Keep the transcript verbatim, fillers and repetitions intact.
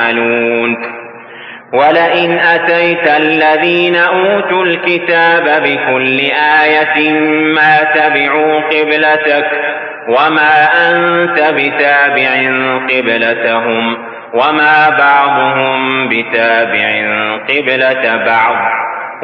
يعملون. ولئن أتيت الذين أوتوا الكتاب بكل آية ما تبعوا قبلتك وما أنت بتابع قبلتهم وما بعضهم بتابع قبلة بعض